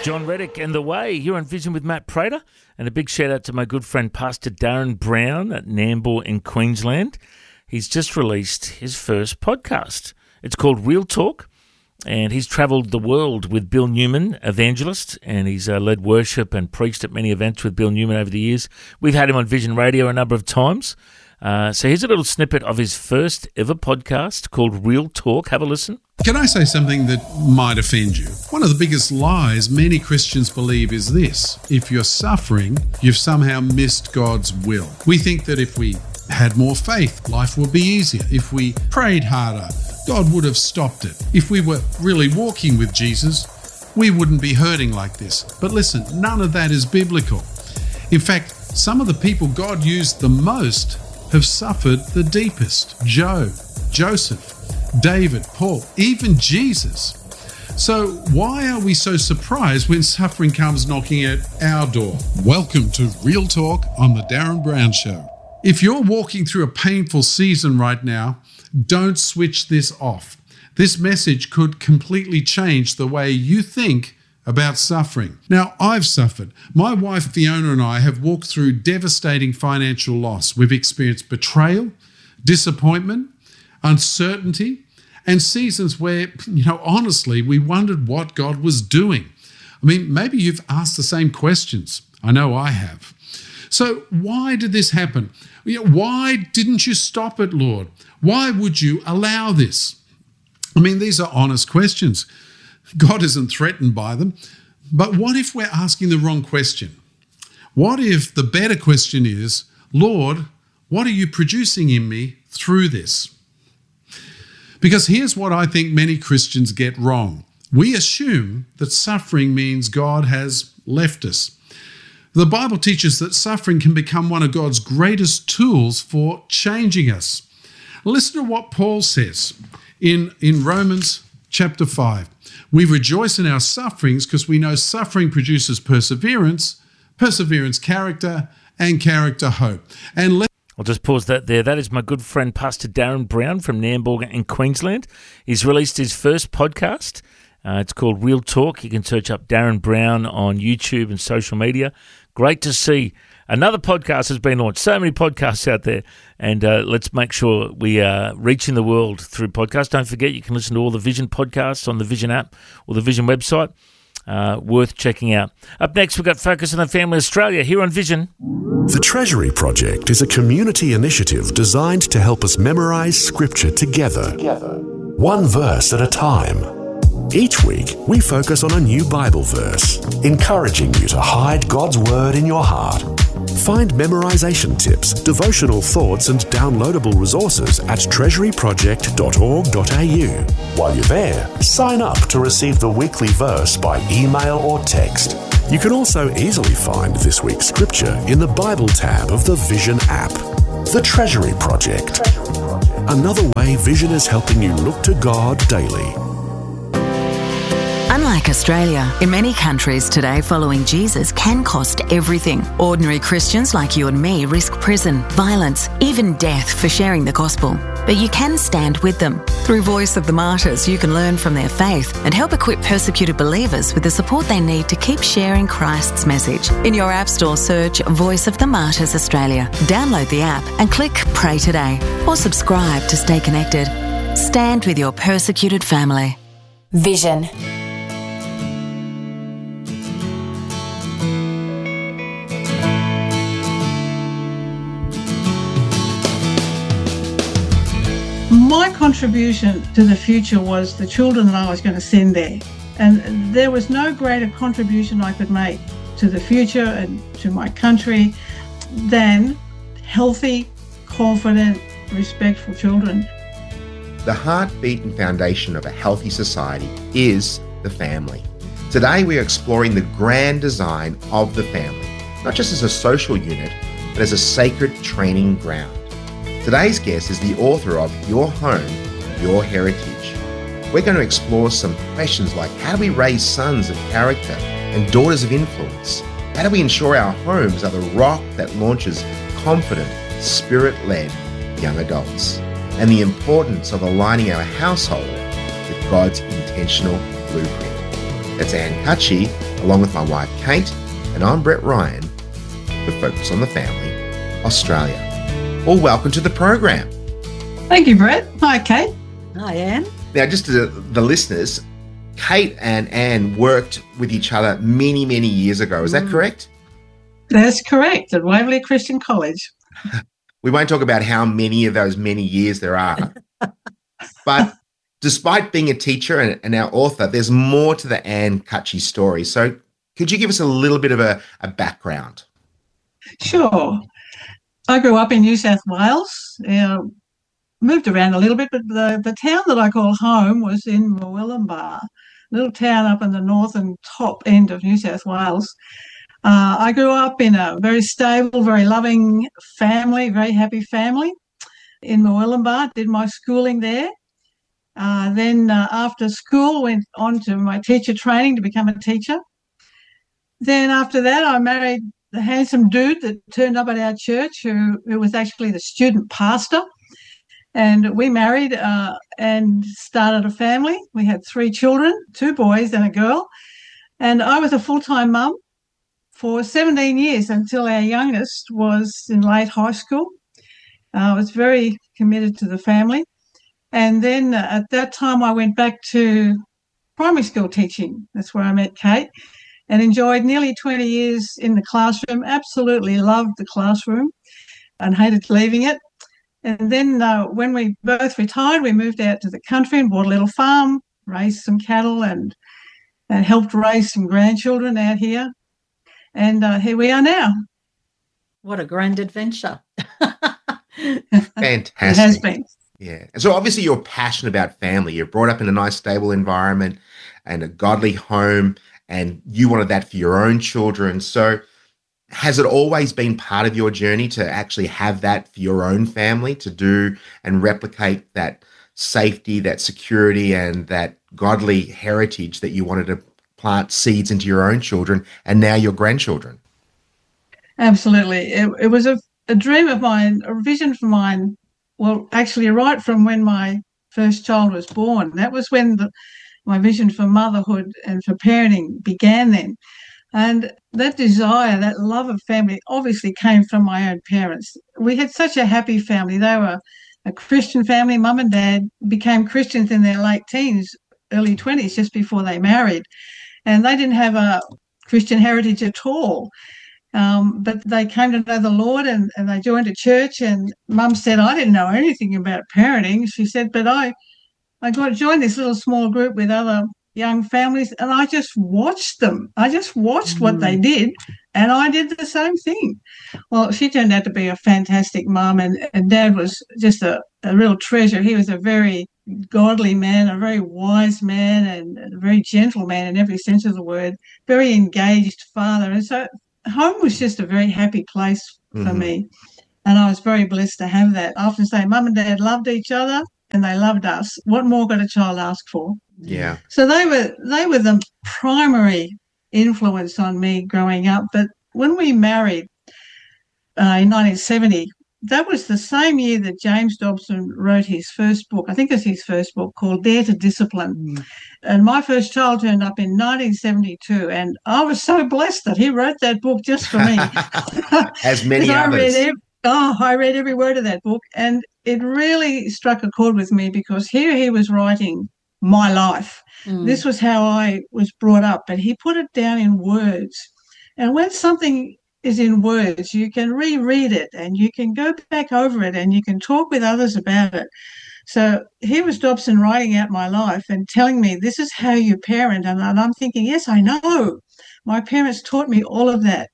John Reddick and The Way. You're on Vision with Matt Prater. And a big shout out to my good friend Pastor Darren Brown at Nambour in Queensland. He's just released his first podcast. It's called Real Talk. And he's travelled the world with Bill Newman, evangelist, and he's led worship and preached at many events with Bill Newman over the years. We've had him on Vision Radio a number of times. So here's a little snippet of his first ever podcast called Real Talk. Have a listen. Can I say something that might offend you? One of the biggest lies many Christians believe is this: if you're suffering, you've somehow missed God's will. We think that if we had more faith, life would be easier. If we prayed harder, God would have stopped it. If we were really walking with Jesus, we wouldn't be hurting like this. But listen, none of that is biblical. In fact, some of the people God used the most have suffered the deepest. Job, Joseph, David, Paul, even Jesus. So why are we so surprised when suffering comes knocking at our door? Welcome to Real Talk on the Darren Brown Show. If you're walking through a painful season right now, don't switch this off. This message could completely change the way you think about suffering. Now, I've suffered. My wife Fiona and I have walked through devastating financial loss. We've experienced betrayal, disappointment, uncertainty, and seasons where, honestly, we wondered what God was doing. I mean, maybe you've asked the same questions. I know I have. So why did this happen? Why didn't you stop it, Lord? Why would you allow this? I mean, these are honest questions. God isn't threatened by them. But what if we're asking the wrong question? What if the better question is, Lord, what are you producing in me through this? Because here's what I think many Christians get wrong. We assume that suffering means God has left us. The Bible teaches that suffering can become one of God's greatest tools for changing us. Listen to what Paul says in Romans chapter 5. We rejoice in our sufferings because we know suffering produces perseverance, perseverance character, and character hope. And I'll just pause that there. That is my good friend Pastor Darren Brown from Nambour in Queensland. He's released his first podcast. It's called Real Talk. You can search up Darren Brown on YouTube and social media. Great to see another podcast has been launched. So many podcasts out there. And let's make sure we are reaching the world through podcasts. Don't forget, you can listen to all the Vision podcasts on the Vision app or the Vision website. Worth checking out. Up next, we've got Focus on the Family Australia here on Vision. The Treasury Project is a community initiative designed to help us memorise Scripture together, one verse at a time. Each week, we focus on a new Bible verse, encouraging you to hide God's Word in your heart. Find memorization tips, devotional thoughts and downloadable resources at treasuryproject.org.au. While you're there, sign up to receive the weekly verse by email or text. You can also easily find this week's scripture in the Bible tab of the Vision app. The Treasury Project. Another way Vision is helping you look to God daily. Unlike Australia, in many countries today, following Jesus can cost everything. Ordinary Christians like you and me risk prison, violence, even death for sharing the gospel. But you can stand with them. Through Voice of the Martyrs, you can learn from their faith and help equip persecuted believers with the support they need to keep sharing Christ's message. In your App Store, search Voice of the Martyrs Australia. Download the app and click Pray Today or subscribe to stay connected. Stand with your persecuted family. Vision. My contribution to the future was the children that I was going to send there. And there was no greater contribution I could make to the future and to my country than healthy, confident, respectful children. The heartbeat and foundation of a healthy society is the family. Today we are exploring the grand design of the family, not just as a social unit, but as a sacred training ground. Today's guest is the author of Your Home, Your Heritage. We're going to explore some questions like how do we raise sons of character and daughters of influence? How do we ensure our homes are the rock that launches confident, spirit-led young adults? And the importance of aligning our household with God's intentional blueprint. That's Anne Cutchie along with my wife Kate, and I'm Brett Ryan for Focus on the Family Australia. Well, welcome to the program. Thank you, Brett. Hi, Kate. Hi, Anne. Now, just to the listeners, Kate and Anne worked with each other many, many years ago. Is that correct? That's correct, at Waverley Christian College. We won't talk about how many of those many years there are. But despite being a teacher and our author, there's more to the Anne Cutchy story. So could you give us a little bit of a background? Sure. I grew up in New South Wales. Moved around a little bit, but the town that I call home was in Murwillumbah, a little town up in the northern top end of New South Wales. I grew up in a very stable, very loving family, very happy family in Murwillumbah, did my schooling there. Then after school, went on to my teacher training to become a teacher. Then after that, I married the handsome dude that turned up at our church, who was actually the student pastor. And we married and started a family. We had 3 children, 2 boys and a girl. And I was a full-time mum for 17 years until our youngest was in late high school. I was very committed to the family. And then at that time, I went back to primary school teaching. That's where I met Kate and enjoyed nearly 20 years in the classroom. Absolutely loved the classroom and hated leaving it. And then when we both retired, we moved out to the country and bought a little farm, raised some cattle and helped raise some grandchildren out here. And here we are now. What a grand adventure. Fantastic. It has been. Yeah. And so obviously you're passionate about family. You're brought up in a nice, stable environment and a godly home, and you wanted that for your own children. So has it always been part of your journey to actually have that for your own family, to do and replicate that safety, that security, and that godly heritage that you wanted to plant seeds into your own children and now your grandchildren? Absolutely. It was a dream of mine, a vision of mine, well, actually right from when my first child was born. That was when my vision for motherhood and for parenting began then. And that desire, that love of family obviously came from my own parents. We had such a happy family. They were a Christian family. Mum and Dad became Christians in their late teens, early 20s, just before they married. And they didn't have a Christian heritage at all. But they came to know the Lord and they joined a church. And Mum said, I didn't know anything about parenting. She said, but I joined this little small group with other young families, and I just watched them. I just watched what they did, and I did the same thing. Well, she turned out to be a fantastic mum, and Dad was just a real treasure. He was a very godly man, a very wise man, and a very gentle man in every sense of the word, very engaged father. And so home was just a very happy place for me, and I was very blessed to have that. I often say Mum and Dad loved each other, and they loved us. What more could a child ask for? Yeah. So they were the primary influence on me growing up. But when we married in 1970, that was the same year that James Dobson wrote his first book. I think it's his first book, called Dare to Discipline. And my first child turned up in 1972, and I was so blessed that he wrote that book just for me. As many others. I read every word of that book, and it really struck a chord with me because here he was writing my life. This was how I was brought up, but he put it down in words. And when something is in words, you can reread it and you can go back over it and you can talk with others about it. So here was Dobson writing out my life and telling me this is how you parent. And I'm thinking, yes, I know. My parents taught me all of that.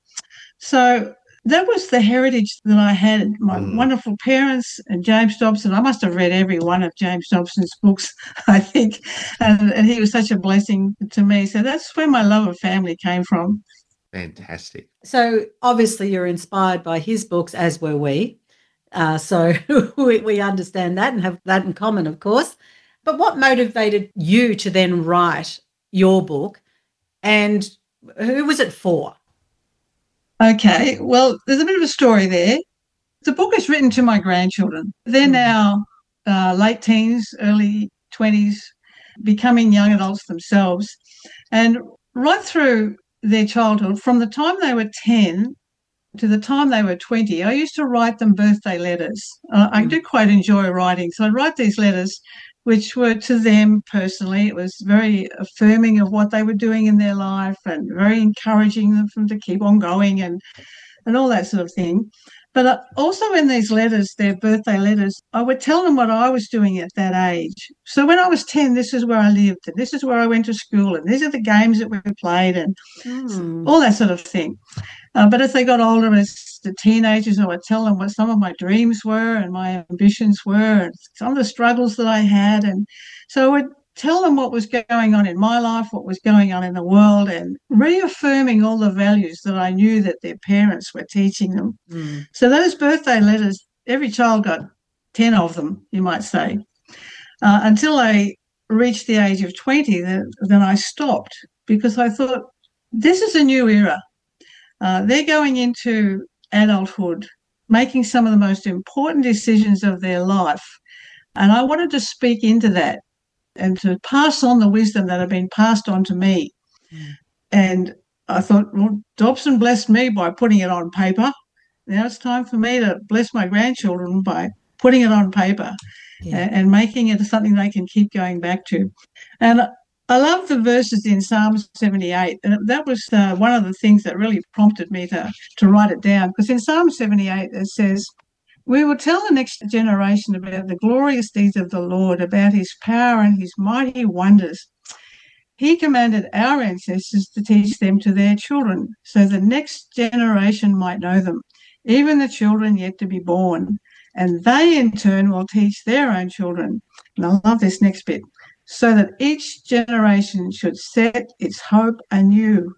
So that was the heritage that I had, my wonderful parents and James Dobson. I must have read every one of James Dobson's books, I think, and he was such a blessing to me. So that's where my love of family came from. Fantastic. So obviously you're inspired by his books, as were we. So we understand that and have that in common, of course. But what motivated you to then write your book, and who was it for? Okay, well, there's a bit of a story there. The book is written to my grandchildren. They're now late teens, early 20s, becoming young adults themselves. And right through their childhood, from the time they were 10 to the time they were 20, I used to write them birthday letters. I do quite enjoy writing. So I'd write these letters, which were to them personally. It was very affirming of what they were doing in their life and very encouraging them to keep on going and all that sort of thing. But also in these letters, their birthday letters, I would tell them what I was doing at that age. So when I was 10, this is where I lived, and this is where I went to school, and these are the games that we played, and all that sort of thing. But as they got older, as the teenagers, I would tell them what some of my dreams were and my ambitions were and some of the struggles that I had. And so I would tell them what was going on in my life, what was going on in the world, and reaffirming all the values that I knew that their parents were teaching them. So those birthday letters, every child got 10 of them, you might say, until I reached the age of 20. Then I stopped because I thought, this is a new era. They're going into adulthood, making some of the most important decisions of their life. And I wanted to speak into that and to pass on the wisdom that had been passed on to me. And I thought, well, Dobson blessed me by putting it on paper. Now it's time for me to bless my grandchildren by putting it on paper and making it something they can keep going back to. And I love the verses in Psalm 78, and that was one of the things that really prompted me to write it down, because in Psalm 78 it says, we will tell the next generation about the glorious deeds of the Lord, about his power and his mighty wonders. He commanded our ancestors to teach them to their children, so the next generation might know them, even the children yet to be born, and they in turn will teach their own children. And I love this next bit. So that each generation should set its hope anew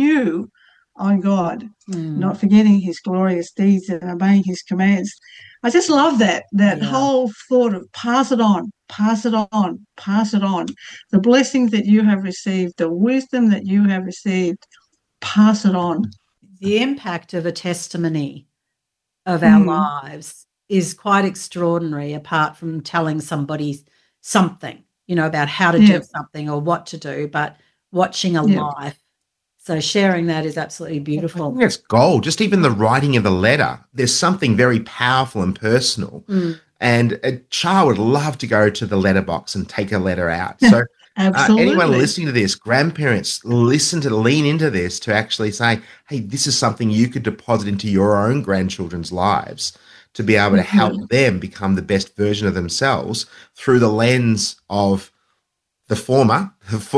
on God, not forgetting his glorious deeds and obeying his commands. I just love that whole thought of pass it on, pass it on, pass it on. The blessings that you have received, the wisdom that you have received, pass it on. The impact of a testimony of our lives is quite extraordinary, apart from telling somebody something, about how to do something or what to do, but watching a life. So sharing that is absolutely beautiful. I think that's gold. Just even the writing of the letter, there's something very powerful and personal. And a child would love to go to the letterbox and take a letter out. So anyone listening to this, grandparents, lean into this to actually say, hey, this is something you could deposit into your own grandchildren's lives to be able to help them become the best version of themselves through the lens of the former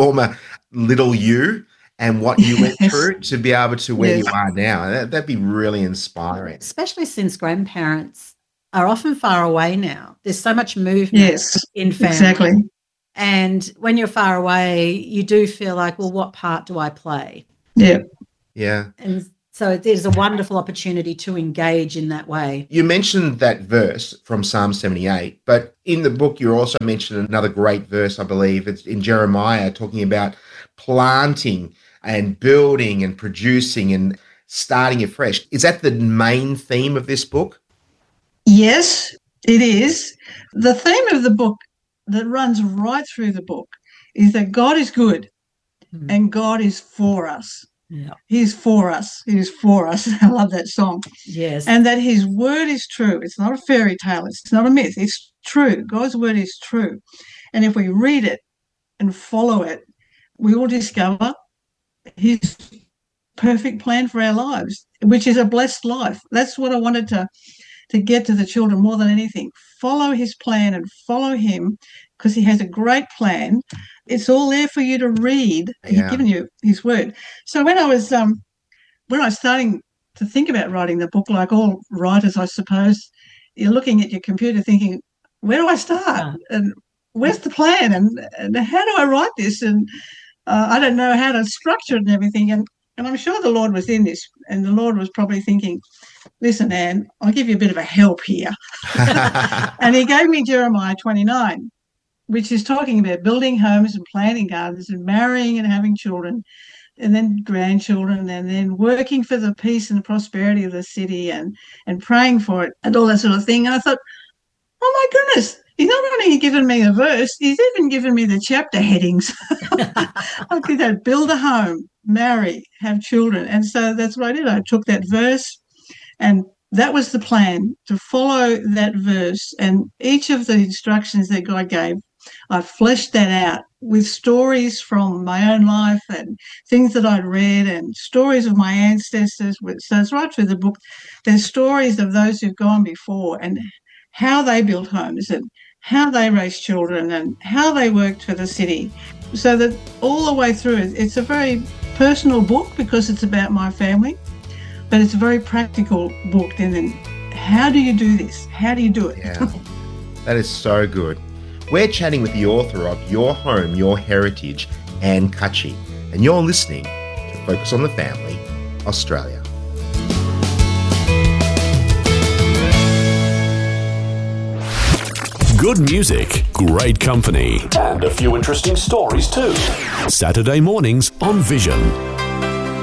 little you and what you went through to be able to where you are now. That'd be really inspiring. Especially since grandparents are often far away now. There's so much movement in family. Exactly. And when you're far away, you do feel like, well, what part do I play? Yeah. And so it is a wonderful opportunity to engage in that way. You mentioned that verse from Psalm 78, but in the book you also mentioned another great verse, I believe. It's in Jeremiah, talking about planting and building and producing and starting afresh. Is that the main theme of this book? Yes, it is. The theme of the book that runs right through the book is that God is good and God is for us. Yeah. He's for us. He is for us. I love that song. Yes. And that his word is true. It's not a fairy tale. It's not a myth. It's true. God's word is true. And if we read it and follow it, we will discover his perfect plan for our lives, which is a blessed life. That's what I wanted to get to the children more than anything. Follow his plan and follow him, because he has a great plan. It's all there for you to read. He's given you his word. So when I was starting to think about writing the book, like all writers, I suppose, you're looking at your computer thinking, where do I start? And where's the plan? And how do I write this? And I don't know how to structure it and everything. And I'm sure the Lord was in this, and the Lord was probably thinking, listen, Anne, I'll give you a bit of a help here. And he gave me Jeremiah 29, which is talking about building homes and planting gardens and marrying and having children and then grandchildren and then working for the peace and prosperity of the city and praying for it and all that sort of thing. And I thought, oh, my goodness, He's not only given me a verse, he's even given me the chapter headings. I did that: build a home, marry, have children. And so that's what I did. I took that verse, and that was the plan, to follow that verse. And each of the instructions that God gave, I fleshed that out with stories from my own life and things that I'd read and stories of my ancestors. So it's right through the book. There's stories of those who've gone before and how they built homes and how they raised children and how they worked for the city. So that all the way through, it's a very personal book because it's about my family, but it's a very practical book. And then how do you do this? How do you do it? Yeah, that is so good. We're chatting with the author of Your Home, Your Heritage, Anne Cutchy, and you're listening to Focus on the Family, Australia. Good music, great company, and a few interesting stories too. Saturday mornings on Vision.